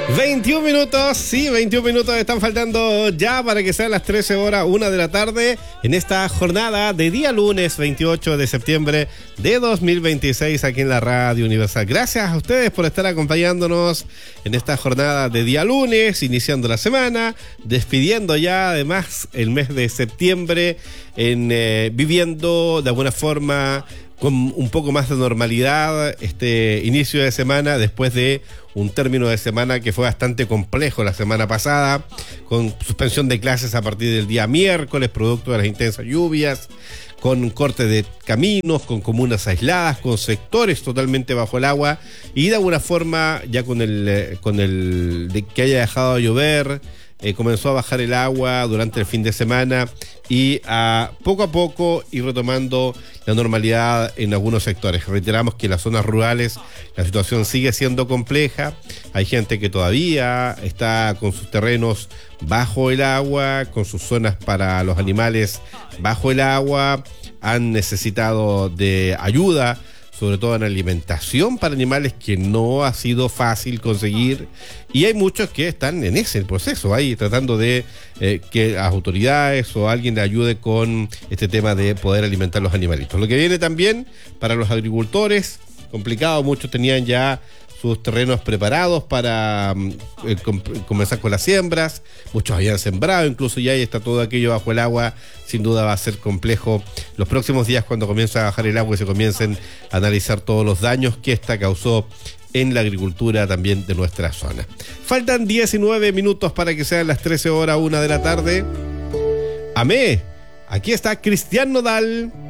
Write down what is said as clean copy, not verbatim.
21 minutos, sí, 21 minutos están faltando ya para que sean las 13 horas, 1 de la tarde, en esta jornada de día lunes 28 de septiembre de 2026 aquí en la Radio Universal. Gracias a ustedes por estar acompañándonos en esta jornada de día lunes, iniciando la semana, despidiendo ya además el mes de septiembre, viviendo de alguna forma con un poco más de normalidad este inicio de semana después de un término de semana que fue bastante complejo la semana pasada, con suspensión de clases a partir del día miércoles, producto de las intensas lluvias, con corte de caminos, con comunas aisladas, con sectores totalmente bajo el agua y de alguna forma ya con el de que haya dejado de llover, comenzó a bajar el agua durante el fin de semana y poco a poco ir retomando la normalidad en algunos sectores. Reiteramos que en las zonas rurales la situación sigue siendo compleja. Hay gente que todavía está con sus terrenos bajo el agua, con sus zonas para los animales bajo el agua. Han necesitado de ayuda, sobre todo en alimentación para animales, que no ha sido fácil conseguir, y hay muchos que están en ese proceso, ahí tratando de que las autoridades o alguien le ayude con este tema de poder alimentar los animalitos. Lo que viene también para los agricultores, complicado, muchos tenían ya sus terrenos preparados para comenzar con las siembras, muchos habían sembrado, incluso ya está todo aquello bajo el agua. Sin duda va a ser complejo los próximos días cuando comience a bajar el agua y se comiencen a analizar todos los daños que esta causó en la agricultura también de nuestra zona. Faltan 19 minutos para que sean las 13 horas, 1 de la tarde. Amé, aquí está Cristian Nodal.